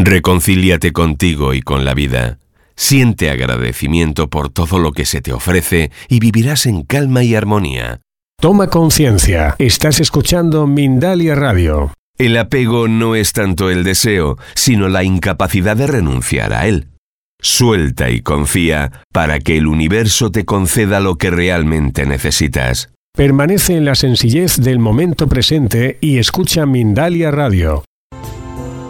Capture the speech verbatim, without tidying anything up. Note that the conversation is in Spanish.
Reconcíliate contigo y con la vida. Siente agradecimiento por todo lo que se te ofrece y vivirás en calma y armonía. Toma conciencia. Estás escuchando Mindalia Radio. El apego no es tanto el deseo, sino la incapacidad de renunciar a él. Suelta y confía para que el universo te conceda lo que realmente necesitas. Permanece en la sencillez del momento presente y escucha Mindalia Radio.